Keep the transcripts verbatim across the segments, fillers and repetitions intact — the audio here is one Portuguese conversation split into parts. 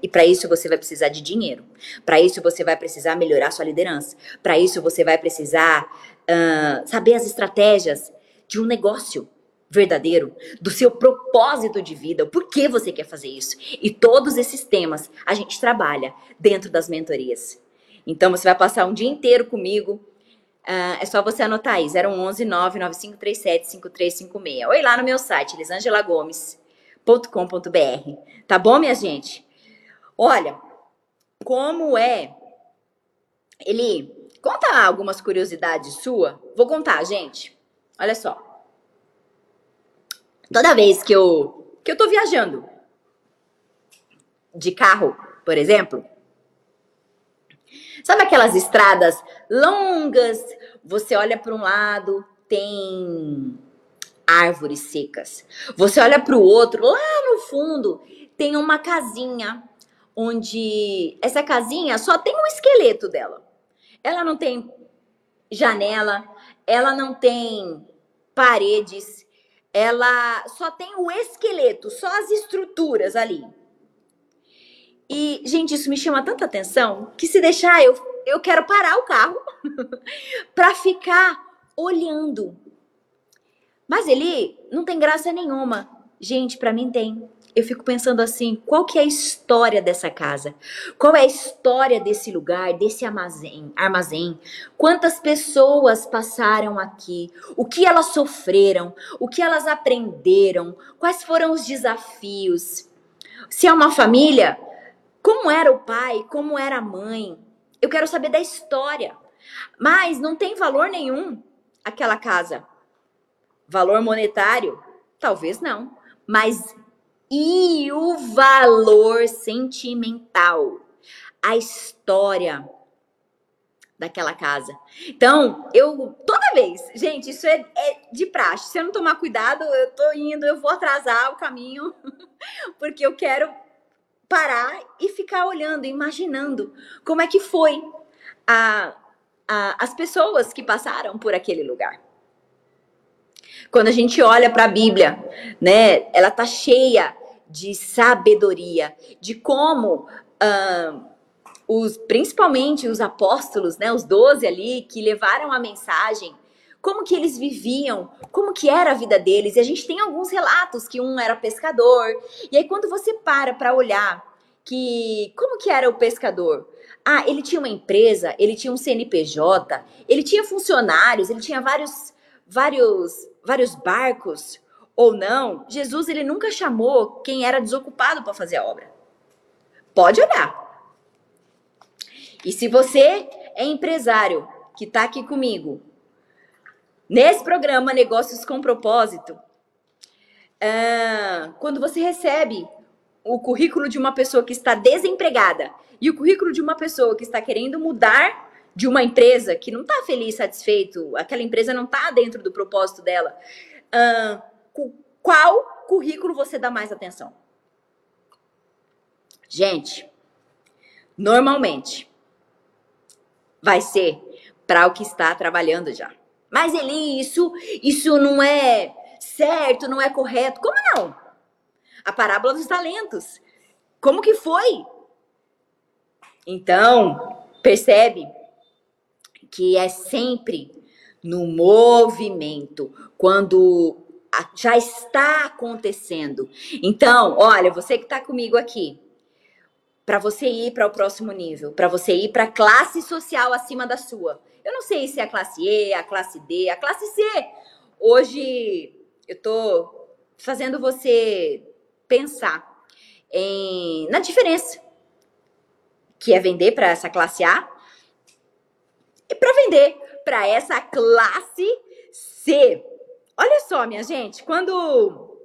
E para isso você vai precisar de dinheiro. Para isso você vai precisar melhorar sua liderança. Para isso você vai precisar uh, saber as estratégias de um negócio verdadeiro, do seu propósito de vida, o porquê você quer fazer isso. E todos esses temas a gente trabalha dentro das mentorias. Então você vai passar um dia inteiro comigo. Uh, é só você anotar aí, zero um um, nove nove cinco três sete, cinco três cinco seis. Ou ir lá no meu site, elisangela gomes ponto com ponto b r. Tá bom, minha gente? Olha, como é... Ele... Conta algumas curiosidades sua. Vou contar, gente. Olha só. Toda vez que eu, que eu tô viajando de carro, por exemplo... Sabe aquelas estradas longas? Você olha para um lado, tem árvores secas. Você olha para o outro, lá no fundo, tem uma casinha, onde essa casinha só tem um esqueleto dela. Ela não tem janela, ela não tem paredes, ela só tem o esqueleto, só as estruturas ali. E, gente, isso me chama tanta atenção que se deixar, eu, eu quero parar o carro para ficar olhando. Mas ele não tem graça nenhuma. Gente, para mim tem. Eu fico pensando assim, qual que é a história dessa casa? Qual é a história desse lugar, desse armazém? armazém? Quantas pessoas passaram aqui? O que elas sofreram? O que elas aprenderam? Quais foram os desafios? Se é uma família... Como era o pai? Como era a mãe? Eu quero saber da história. Mas não tem valor nenhum aquela casa. Valor monetário? Talvez não. Mas e o valor sentimental? A história daquela casa. Então, eu toda vez... Gente, isso é, é de praxe. Se eu não tomar cuidado, eu tô indo, eu vou atrasar o caminho. Porque eu quero... parar e ficar olhando, imaginando como é que foi a, a, as pessoas que passaram por aquele lugar. Quando a gente olha para a Bíblia, né, ela tá cheia de sabedoria, de como, uh, os, principalmente os apóstolos, né, os doze ali que levaram a mensagem, como que eles viviam, como que era a vida deles. E a gente tem alguns relatos que um era pescador. E aí quando você para para olhar que como que era o pescador? Ah, ele tinha uma empresa, ele tinha um C N P J, ele tinha funcionários, ele tinha vários, vários, vários barcos ou não. Jesus, ele nunca chamou quem era desocupado para fazer a obra. Pode olhar. E se você é empresário que está aqui comigo, nesse programa Negócios com Propósito, ah, quando você recebe o currículo de uma pessoa que está desempregada e o currículo de uma pessoa que está querendo mudar de uma empresa que não está feliz, satisfeito, aquela empresa não está dentro do propósito dela, ah, qual currículo você dá mais atenção? Gente, normalmente vai ser para o que está trabalhando já. Mas Eli, isso, isso não é certo, não é correto. Como não? A parábola dos talentos. Como que foi? Então, percebe que é sempre no movimento, quando já está acontecendo. Então, olha, você que está comigo aqui, para você ir para o próximo nível, para você ir para a classe social acima da sua. Eu não sei se é a classe E, a classe D, a classe C. Hoje eu tô fazendo você pensar em, na diferença que é vender para essa classe A e para vender para essa classe C. Olha só, minha gente, quando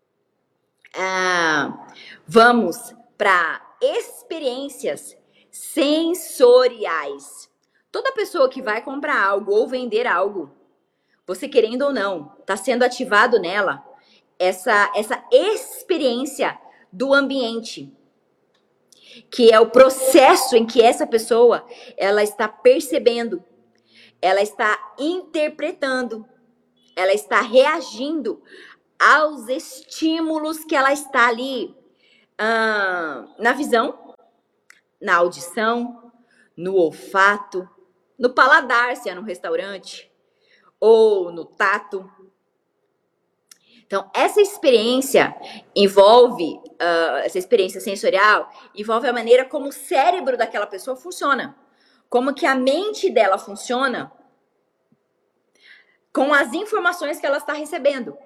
ah, vamos para experiências sensoriais. Toda pessoa que vai comprar algo ou vender algo, você querendo ou não, está sendo ativado nela essa, essa experiência do ambiente, que é o processo em que essa pessoa ela está percebendo, ela está interpretando, ela está reagindo aos estímulos que ela está ali ah, na visão, na audição, no olfato, no paladar, se é num restaurante, ou no tato. Então, essa experiência envolve, uh, essa experiência sensorial envolve a maneira como o cérebro daquela pessoa funciona. Como que a mente dela funciona com as informações que ela está recebendo.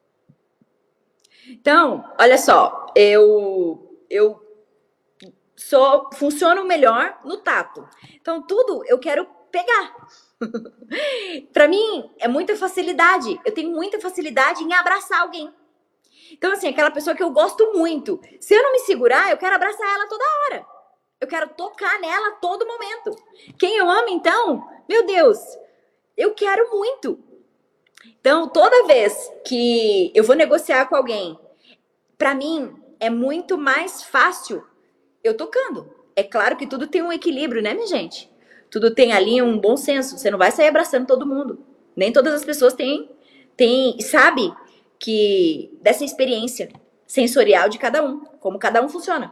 Então, olha só, eu, eu sou, funciono melhor no tato. Então, tudo eu quero pegar. Para mim, é muita facilidade. Eu tenho muita facilidade em abraçar alguém. Então, assim, aquela pessoa que eu gosto muito. Se eu não me segurar, eu quero abraçar ela toda hora. Eu quero tocar nela a todo momento. Quem eu amo, então, meu Deus, eu quero muito. Então, toda vez que eu vou negociar com alguém, para mim, é muito mais fácil eu tocando. É claro que tudo tem um equilíbrio, né, minha gente? Tudo tem ali um bom senso. Você não vai sair abraçando todo mundo. Nem todas as pessoas têm, têm, sabe que dessa experiência sensorial de cada um, como cada um funciona.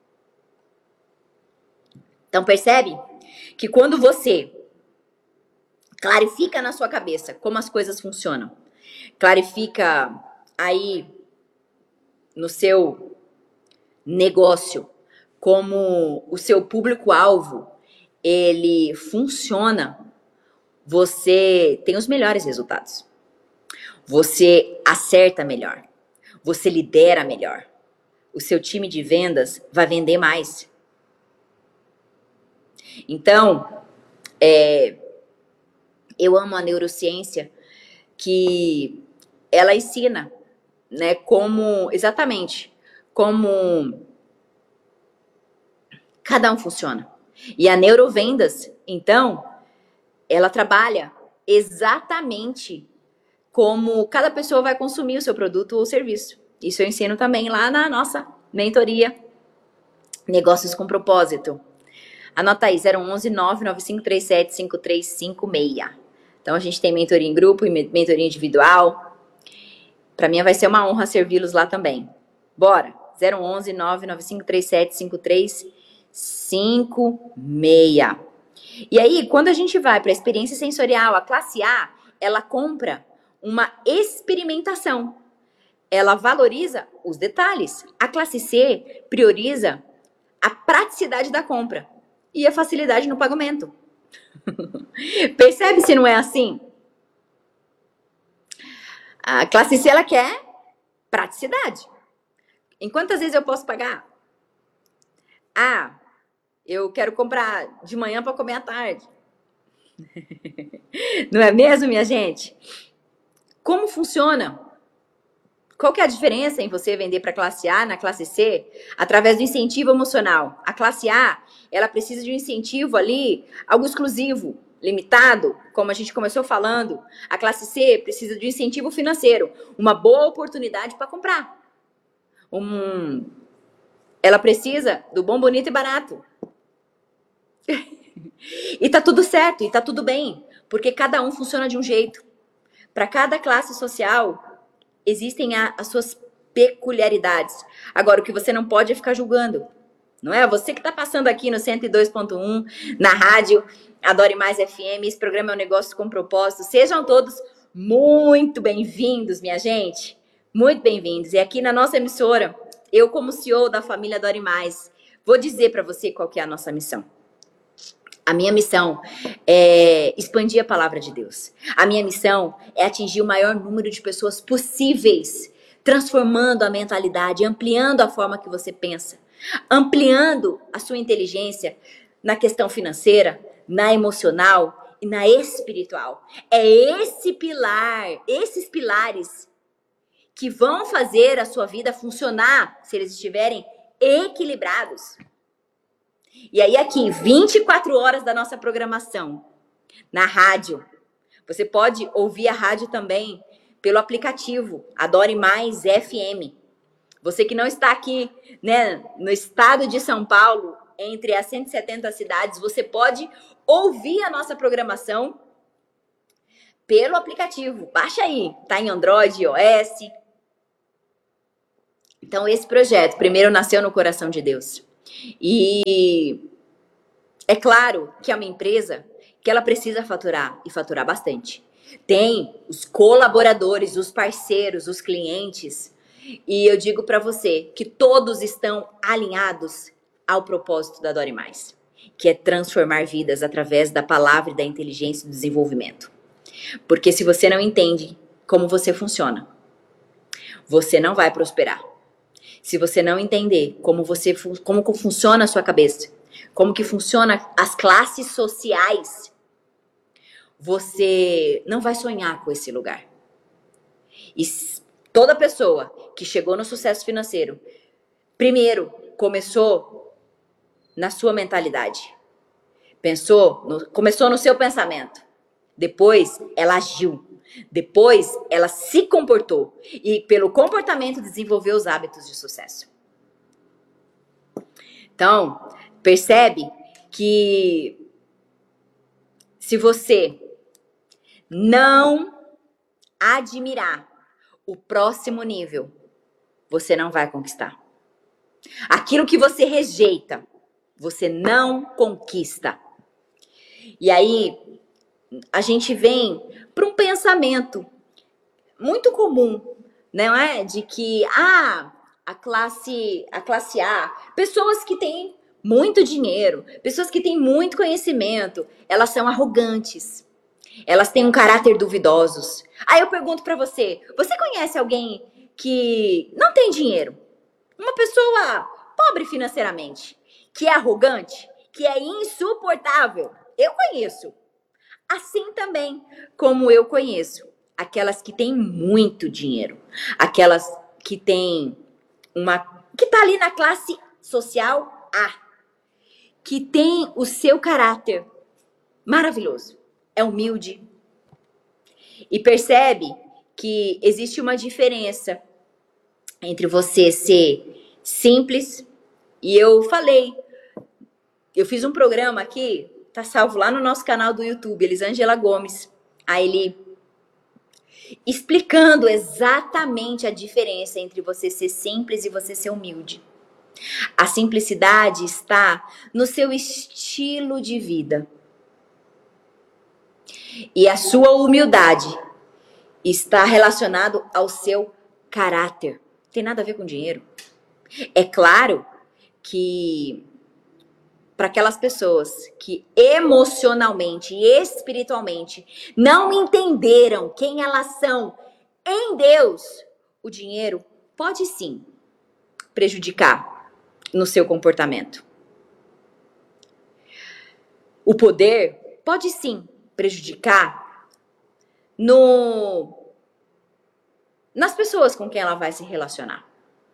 Então, percebe que quando você clarifica na sua cabeça como as coisas funcionam, clarifica aí no seu negócio como o seu público-alvo ele funciona, você tem os melhores resultados. Você acerta melhor. Você lidera melhor. O seu time de vendas vai vender mais. Então, é, eu amo a neurociência que ela ensina, né, como, exatamente, como cada um funciona. E a neurovendas, então, ela trabalha exatamente como cada pessoa vai consumir o seu produto ou serviço. Isso eu ensino também lá na nossa mentoria Negócios com Propósito. Anota aí, zero onze nove nove cinco três sete cinco três cinco seis. Então, a gente tem mentoria em grupo e mentoria individual. Para mim vai ser uma honra servi-los lá também. Bora! zero onze nove nove cinco três sete cinco três cinco seis. E aí, quando a gente vai para a experiência sensorial, a classe A, ela compra uma experimentação. Ela valoriza os detalhes. A classe C prioriza a praticidade da compra e a facilidade no pagamento. Percebe se não é assim? A classe C, ela quer praticidade. Em quantas vezes eu posso pagar? Ah, eu quero comprar de manhã para comer à tarde. Não é mesmo, minha gente? Como funciona? Qual que é a diferença em você vender para a classe A na classe C? Através do incentivo emocional. A classe A, ela precisa de um incentivo ali, algo exclusivo, limitado, como a gente começou falando. A classe C precisa de um incentivo financeiro, uma boa oportunidade para comprar. Um... Ela precisa do bom, bonito e barato. E tá tudo certo, e tá tudo bem, porque cada um funciona de um jeito. Para cada classe social, existem a, as suas peculiaridades. Agora, o que você não pode é ficar julgando, não é? Você que está passando aqui no cento e dois ponto um, na rádio Adore Mais F M, esse programa é um negócio com propósito. Sejam todos muito bem-vindos, minha gente. Muito bem-vindos. E aqui na nossa emissora, eu como C E O da família Adore Mais, vou dizer para você qual que é a nossa missão. A minha missão é expandir a palavra de Deus. A minha missão é atingir o maior número de pessoas possíveis, transformando a mentalidade, ampliando a forma que você pensa, ampliando a sua inteligência na questão financeira, na emocional e na espiritual. É esse pilar, esses pilares que vão fazer a sua vida funcionar se eles estiverem equilibrados. E aí aqui, vinte e quatro horas da nossa programação, na rádio. Você pode ouvir a rádio também pelo aplicativo Adore Mais F M. Você que não está aqui, né, no estado de São Paulo, entre as cento e setenta cidades, você pode ouvir a nossa programação pelo aplicativo. Baixa aí, tá em Android, iOS. Então, esse projeto, primeiro nasceu no coração de Deus. E É claro que é uma empresa que ela precisa faturar e faturar bastante. Tem os colaboradores, os parceiros, os clientes. E eu digo para você que todos estão alinhados ao propósito da Dore Mais, que é transformar vidas através da palavra e da inteligência e do desenvolvimento. Porque se você não entende como você funciona, você não vai prosperar. Se você não entender como você como funciona a sua cabeça, como que funciona as classes sociais, você não vai sonhar com esse lugar. E toda pessoa que chegou no sucesso financeiro, primeiro começou na sua mentalidade. Pensou, no, começou no seu pensamento. Depois ela agiu. Depois ela se comportou. E pelo comportamento desenvolveu os hábitos de sucesso. Então, percebe que se você não admirar o próximo nível, você não vai conquistar. Aquilo que você rejeita, você não conquista. E aí, a gente vem para um pensamento muito comum, não é? De que, ah, a classe, a classe A, pessoas que têm muito dinheiro, pessoas que têm muito conhecimento, elas são arrogantes. Elas têm um caráter duvidosos. Aí eu pergunto pra você, você conhece alguém que não tem dinheiro? Uma pessoa pobre financeiramente, que é arrogante, que é insuportável? Eu conheço. Assim também como eu conheço aquelas que têm muito dinheiro, aquelas que têm uma, que tá ali na classe social A, que tem o seu caráter maravilhoso, é humilde e percebe que existe uma diferença entre você ser simples, e eu falei, eu fiz um programa aqui, tá salvo lá no nosso canal do YouTube, Elisângela Gomes, aí ele explicando exatamente a diferença entre você ser simples e você ser humilde. A simplicidade está no seu estilo de vida. E a sua humildade está relacionado ao seu caráter. Não tem nada a ver com dinheiro. É claro que para aquelas pessoas que emocionalmente e espiritualmente não entenderam quem elas são em Deus, o dinheiro pode sim prejudicar no seu comportamento. O poder pode sim prejudicar no, nas pessoas com quem ela vai se relacionar.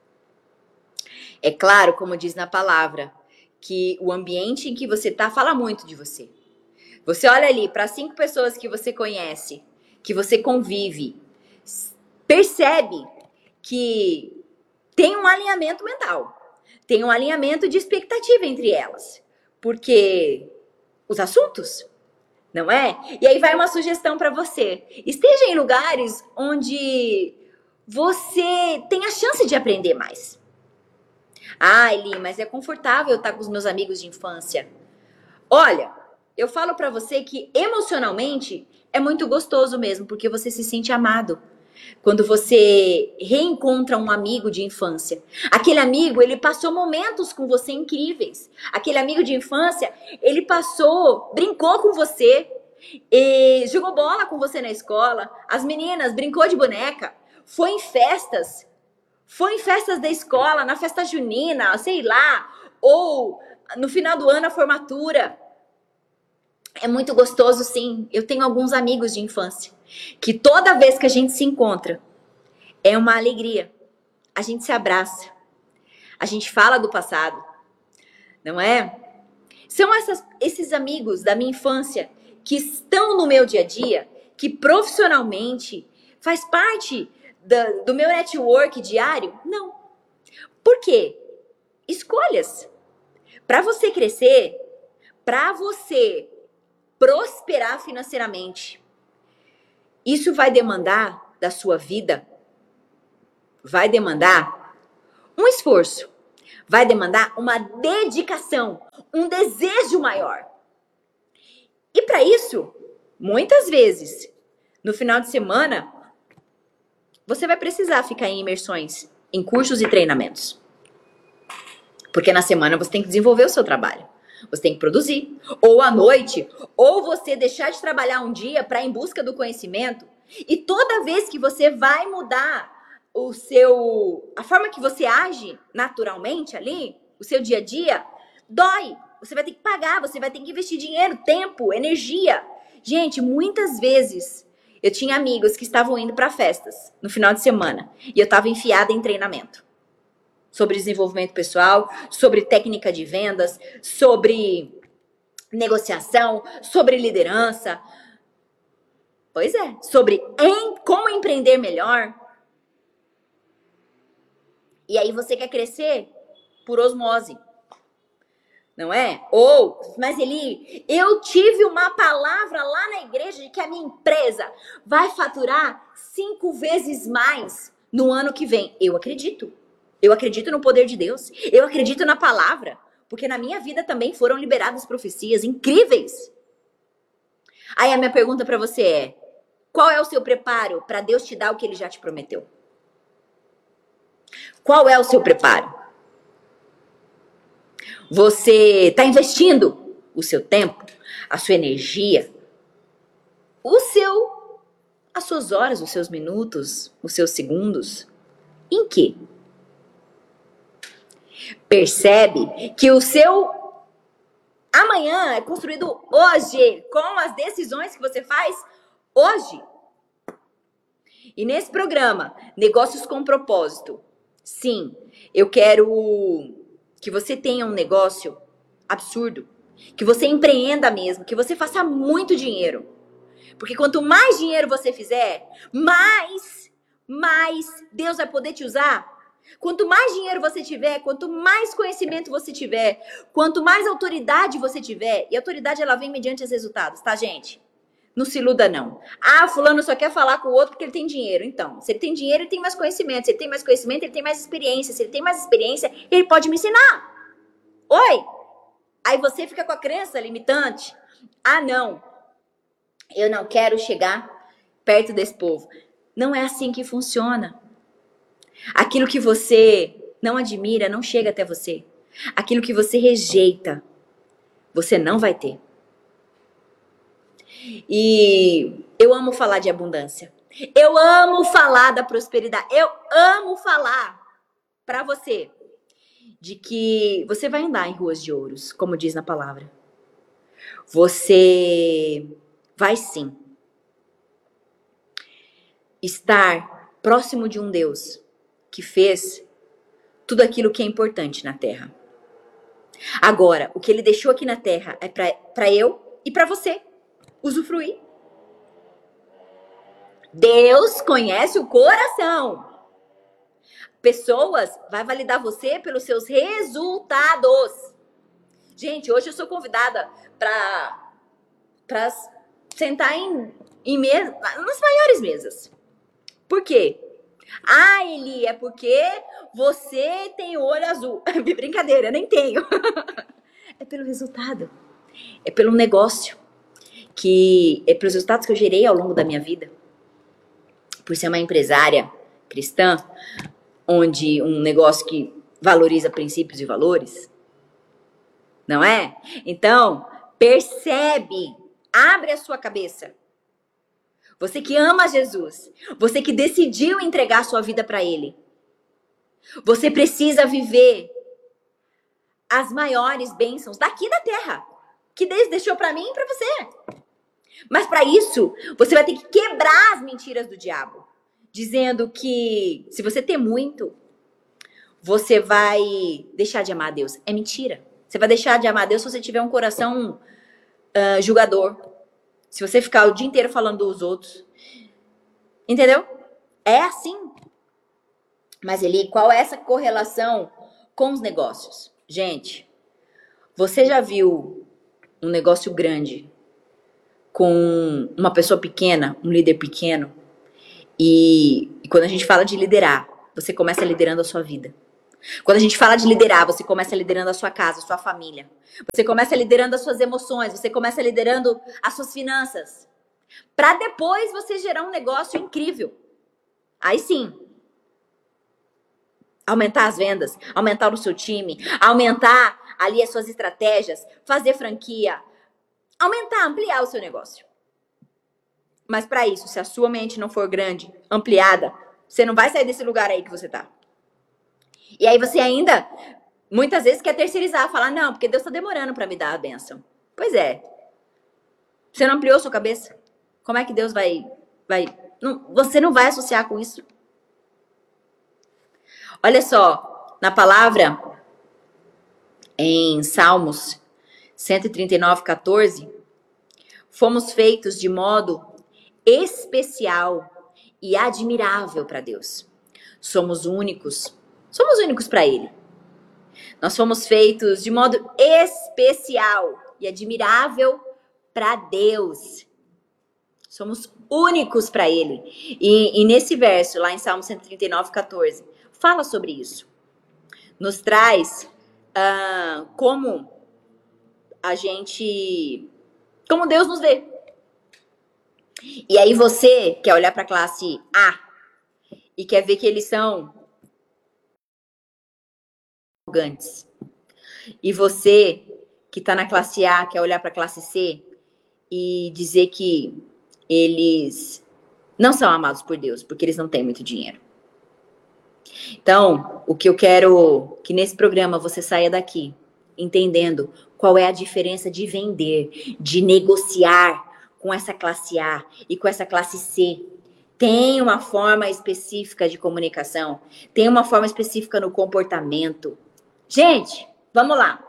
É claro, como diz na palavra, que o ambiente em que você está fala muito de você. Você olha ali para cinco pessoas que você conhece, que você convive, percebe que tem um alinhamento mental, tem um alinhamento de expectativa entre elas, porque os assuntos, não é? E aí vai uma sugestão para você. Esteja em lugares onde você tem a chance de aprender mais. Ah, Eli, mas é confortável estar com os meus amigos de infância. Olha, eu falo pra você que emocionalmente é muito gostoso mesmo, porque você se sente amado. Quando você reencontra um amigo de infância. Aquele amigo, ele passou momentos com você incríveis. Aquele amigo de infância, ele passou, brincou com você, e jogou bola com você na escola. As meninas, brincou de boneca, foi em festas. Foi em festas da escola, na festa junina, sei lá, ou no final do ano a formatura. É muito gostoso, sim. Eu tenho alguns amigos de infância que toda vez que a gente se encontra é uma alegria. A gente se abraça, a gente fala do passado, não é? São essas, esses amigos da minha infância que estão no meu dia a dia, que profissionalmente faz parte Do, do meu network diário? Não. Por quê? Escolhas. Para você crescer, para você prosperar financeiramente, isso vai demandar da sua vida, vai demandar um esforço, vai demandar uma dedicação, um desejo maior. E para isso, muitas vezes, no final de semana, você vai precisar ficar em imersões, em cursos e treinamentos. Porque na semana você tem que desenvolver o seu trabalho. Você tem que produzir. Ou à noite, ou você deixar de trabalhar um dia para ir em busca do conhecimento. E toda vez que você vai mudar o seu, a forma que você age naturalmente ali, o seu dia a dia, dói. Você vai ter que pagar, você vai ter que investir dinheiro, tempo, energia. Gente, muitas vezes eu tinha amigos que estavam indo para festas no final de semana e eu estava enfiada em treinamento sobre desenvolvimento pessoal, sobre técnica de vendas, sobre negociação, sobre liderança. Pois é, sobre em, como empreender melhor. E aí você quer crescer por osmose, não é? Ou, mas Eli, eu tive uma palavra lá na igreja de que a minha empresa vai faturar cinco vezes mais no ano que vem. Eu acredito. Eu acredito no poder de Deus. Eu acredito na palavra. Porque na minha vida também foram liberadas profecias incríveis. Aí a minha pergunta para você é: qual é o seu preparo para Deus te dar o que Ele já te prometeu? Qual é o seu preparo? Você está investindo o seu tempo, a sua energia, o seu, as suas horas, os seus minutos, os seus segundos? Em quê? Percebe que o seu amanhã é construído hoje, com as decisões que você faz hoje. E nesse programa, Negócios com Propósito, sim, eu quero que você tenha um negócio absurdo, que você empreenda mesmo, que você faça muito dinheiro. Porque quanto mais dinheiro você fizer, mais, mais Deus vai poder te usar. Quanto mais dinheiro você tiver, quanto mais conhecimento você tiver, quanto mais autoridade você tiver, e a autoridade ela vem mediante os resultados, tá, gente? Não se iluda, não. Ah, fulano só quer falar com o outro porque ele tem dinheiro. Então, se ele tem dinheiro, ele tem mais conhecimento. Se ele tem mais conhecimento, ele tem mais experiência. Se ele tem mais experiência, ele pode me ensinar. Oi? Aí você fica com a crença limitante. Ah, não. Eu não quero chegar perto desse povo. Não é assim que funciona. Aquilo que você não admira não chega até você. Aquilo que você rejeita, você não vai ter. E eu amo falar de abundância. Eu amo falar da prosperidade. Eu amo falar para você de que você vai andar em ruas de ouros, como diz na palavra. Você vai sim estar próximo de um Deus que fez tudo aquilo que é importante na terra. Agora, o que ele deixou aqui na terra é para eu e para você usufruir. Deus conhece o coração. Pessoas vai validar você pelos seus resultados. Gente, hoje eu sou convidada para para sentar em, em mesa, nas maiores mesas. Por quê? Ah, Eli, é porque você tem o olho azul. Brincadeira, eu nem tenho. É pelo resultado. É pelo negócio. Que é pelos resultados que eu gerei ao longo da minha vida. Por ser uma empresária cristã, onde um negócio que valoriza princípios e valores, não é? Então, percebe, abre a sua cabeça. Você que ama Jesus, você que decidiu entregar sua vida para Ele, você precisa viver as maiores bênçãos daqui da terra, que Deus deixou para mim e para você. Mas para isso, você vai ter que quebrar as mentiras do diabo, dizendo que se você ter muito, você vai deixar de amar a Deus. É mentira. Você vai deixar de amar a Deus se você tiver um coração uh, julgador. Se você ficar o dia inteiro falando dos outros. Entendeu? É assim. Mas, Eli, qual é essa correlação com os negócios? Gente, você já viu um negócio grande com uma pessoa pequena, um líder pequeno? E, e quando a gente fala de liderar, você começa liderando a sua vida. Quando a gente fala de liderar, você começa liderando a sua casa, a sua família. Você começa liderando as suas emoções, você começa liderando as suas finanças. Para depois você gerar um negócio incrível. Aí sim. Aumentar as vendas, aumentar o seu time, aumentar ali as suas estratégias, fazer franquia, aumentar, ampliar o seu negócio. Mas para isso, se a sua mente não for grande, ampliada, você não vai sair desse lugar aí que você tá. E aí você ainda, muitas vezes, quer terceirizar, falar, não, porque Deus tá demorando para me dar a bênção. Pois é. Você não ampliou sua cabeça? Como é que Deus vai... vai não, você não vai associar com isso. Olha só, na palavra, em Salmos cento e trinta e nove, quatorze, fomos feitos de modo especial e admirável para Deus. Somos únicos, somos únicos para Ele. Nós fomos feitos de modo especial e admirável para Deus. Somos únicos para Ele. E, e nesse verso, lá em Salmo cento e trinta e nove, quatorze, fala sobre isso. Nos traz uh, como a gente... como Deus nos vê. E aí você quer olhar para a classe A e quer ver que eles são arrogantes. E você que está na classe A quer olhar para a classe C e dizer que eles não são amados por Deus, porque eles não têm muito dinheiro. Então, o que eu quero que nesse programa você saia daqui entendendo qual é a diferença de vender, de negociar com essa classe A e com essa classe C. Tem uma forma específica de comunicação, tem uma forma específica no comportamento. Gente, vamos lá.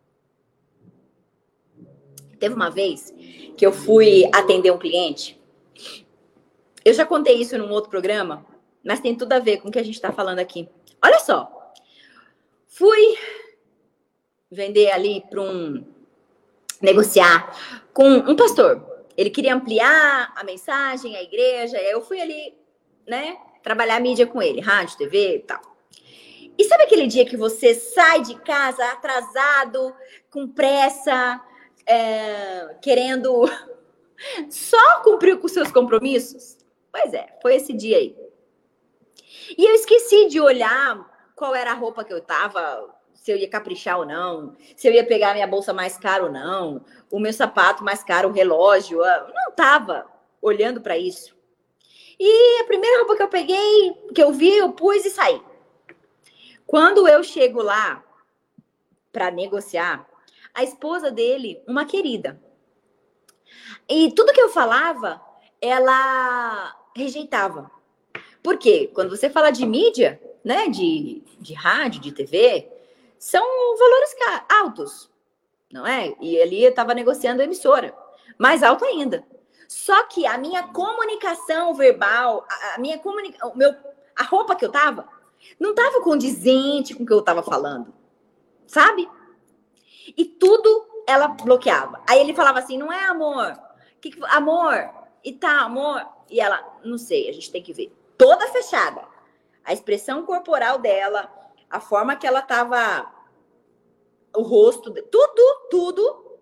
Teve uma vez que eu fui atender um cliente. Eu já contei isso num outro programa, mas tem tudo a ver com o que a gente está falando aqui. Olha só. Fui vender ali para um... negociar com um pastor. Ele queria ampliar a mensagem, a igreja. E aí eu fui ali, né, trabalhar a mídia com ele. Rádio, T V e tal. E sabe aquele dia que você sai de casa atrasado, com pressa, é, querendo só cumprir com os seus compromissos? Pois é, foi esse dia aí. E eu esqueci de olhar qual era a roupa que eu tava, se eu ia caprichar ou não, se eu ia pegar minha bolsa mais cara ou não, o meu sapato mais caro, o relógio. Eu não tava olhando para isso. E a primeira roupa que eu peguei, que eu vi, eu pus e saí. Quando eu chego lá para negociar, a esposa dele, uma querida. E tudo que eu falava, ela rejeitava. Por quê? Quando você fala de mídia, né, de, de rádio, de T V, são valores altos, não é? E ali eu estava negociando a emissora, mais alto ainda. Só que a minha comunicação verbal, a, a minha comunica, o meu, a roupa que eu tava, não estava condizente com o que eu estava falando, sabe? E tudo ela bloqueava. Aí ele falava assim, não é amor? Que que, amor? E tá, amor? E ela, não sei, a gente tem que ver. Toda fechada. A expressão corporal dela, a forma que ela tava, o rosto, tudo, tudo,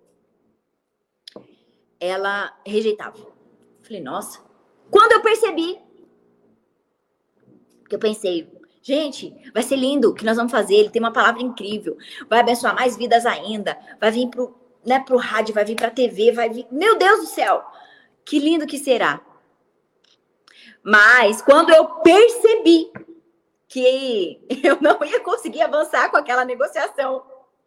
ela rejeitava. Falei, nossa. Quando eu percebi, que eu pensei, gente, vai ser lindo o que nós vamos fazer, ele tem uma palavra incrível, vai abençoar mais vidas ainda, vai vir pro, né, pro rádio, vai vir pra T V, vai vir, meu Deus do céu, que lindo que será. Mas quando eu percebi que eu não ia conseguir avançar com aquela negociação,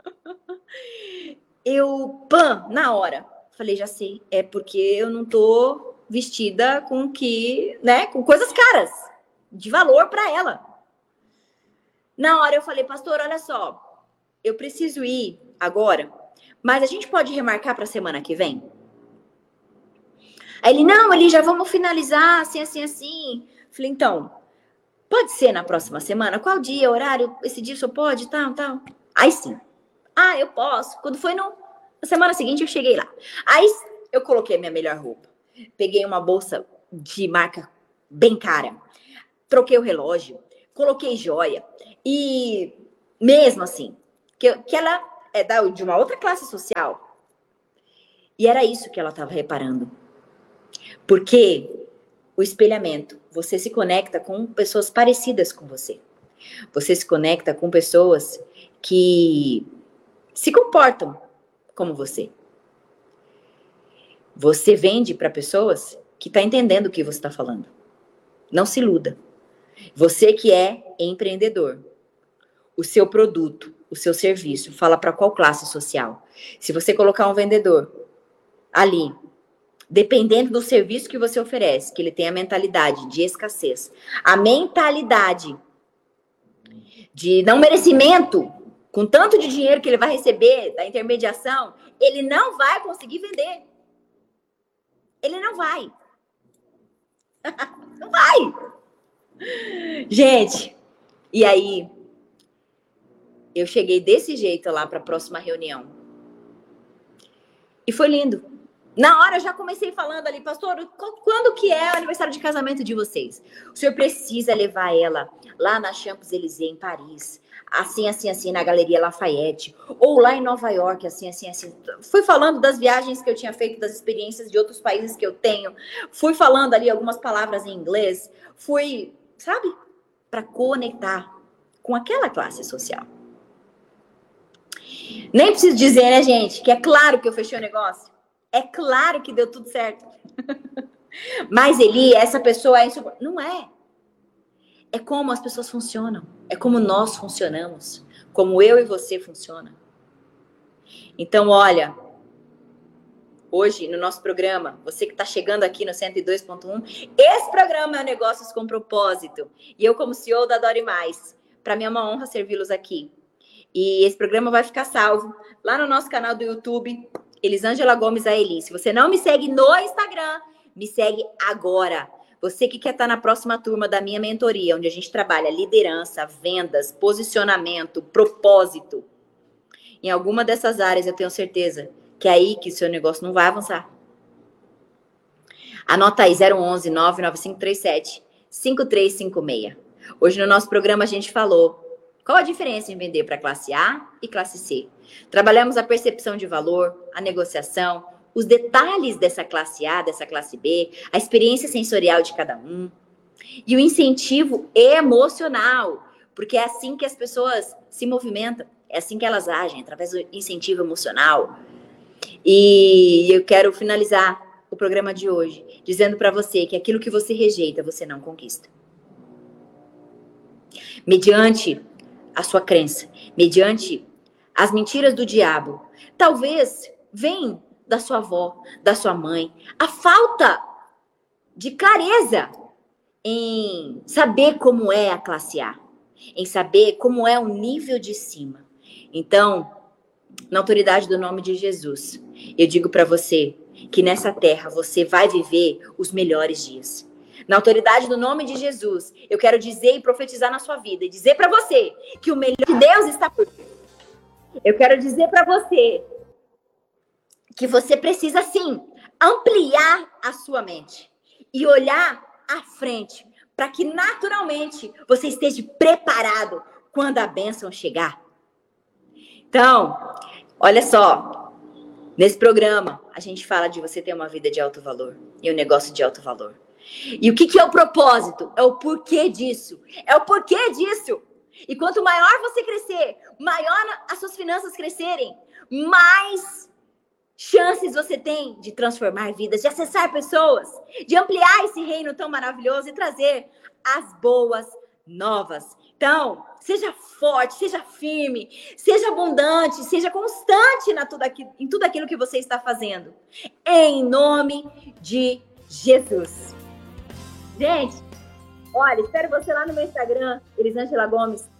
eu, pã, na hora, falei, já sei, é porque eu não tô vestida com que, né, com coisas caras, de valor para ela. Na hora eu falei, pastor, olha só, eu preciso ir agora, mas a gente pode remarcar para a semana que vem? Aí ele, não, ele já vamos finalizar, assim, assim, assim. Falei, então, pode ser na próxima semana? Qual dia, horário? Esse dia o senhor pode? Tal, tal. Aí sim. Ah, eu posso. Quando foi no... na semana seguinte, eu cheguei lá. Aí eu coloquei a minha melhor roupa. Peguei uma bolsa de marca bem cara. Troquei o relógio. Coloquei joia. E mesmo assim, que, que ela é da, de uma outra classe social. E era isso que ela estava reparando. Porque o espelhamento, você se conecta com pessoas parecidas com você. Você se conecta com pessoas que se comportam como você. Você vende para pessoas que estão entendendo o que você está falando. Não se iluda. Você que é empreendedor, o seu produto, o seu serviço, fala para qual classe social? Se você colocar um vendedor ali, dependendo do serviço que você oferece, que ele tem a mentalidade de escassez, a mentalidade de não merecimento, com tanto de dinheiro que ele vai receber da intermediação, ele não vai conseguir vender. Ele não vai. Não vai. Gente, e aí eu cheguei desse jeito lá para a próxima reunião. E foi lindo. Na hora eu já comecei falando ali, pastor, quando que é o aniversário de casamento de vocês? O senhor precisa levar ela lá na Champs-Élysées, em Paris, assim, assim, assim, na Galeria Lafayette, ou lá em Nova York, assim, assim, assim. Fui falando das viagens que eu tinha feito, das experiências de outros países que eu tenho. Fui falando ali algumas palavras em inglês. Fui, sabe, para conectar com aquela classe social. Nem preciso dizer, né, gente, que é claro que eu fechei o negócio. É claro que deu tudo certo. Mas Eli, essa pessoa é insuportável. Não é. É como as pessoas funcionam. É como nós funcionamos. Como eu e você funcionam. Então, olha. Hoje, no nosso programa, você que está chegando aqui no cento e dois ponto um, esse programa é o Negócios com Propósito. E eu, como C E O da Dore Mais, para mim é uma honra servi-los aqui. E esse programa vai ficar salvo lá no nosso canal do YouTube, Elisângela Gomes a Eli. Se você não me segue no Instagram, me segue agora. Você que quer estar na próxima turma da minha mentoria, onde a gente trabalha liderança, vendas, posicionamento, propósito. Em alguma dessas áreas, eu tenho certeza que é aí que o seu negócio não vai avançar. Anota aí, zero onze, nove nove cinco três sete, cinco três cinco seis. Hoje no nosso programa a gente falou qual a diferença em vender para classe A e classe C. Trabalhamos a percepção de valor, a negociação, os detalhes dessa classe A, dessa classe B, a experiência sensorial de cada um e o incentivo emocional, porque é assim que as pessoas se movimentam, é assim que elas agem, através do incentivo emocional. E eu quero finalizar o programa de hoje dizendo para você que aquilo que você rejeita, você não conquista. Mediante a sua crença, mediante as mentiras do diabo, talvez vem da sua avó, da sua mãe, a falta de clareza em saber como é a classe A, em saber como é o nível de cima. Então, na autoridade do nome de Jesus, eu digo para você que nessa terra você vai viver os melhores dias. Na autoridade do nome de Jesus, eu quero dizer e profetizar na sua vida e dizer para você que o melhor de Deus está por vir. Eu quero dizer para você que você precisa sim ampliar a sua mente e olhar à frente para que naturalmente você esteja preparado quando a bênção chegar. Então, olha só, nesse programa a gente fala de você ter uma vida de alto valor e um negócio de alto valor. E o que, que é o propósito? É o porquê disso. É o porquê disso. E quanto maior você crescer, maior as suas finanças crescerem, mais chances você tem de transformar vidas, de acessar pessoas, de ampliar esse reino tão maravilhoso e trazer as boas novas. Então, seja forte, seja firme, seja abundante, seja constante na tudo aqui, em tudo aquilo que você está fazendo. Em nome de Jesus. Gente, olha, espero você lá no meu Instagram, Elisângela Gomes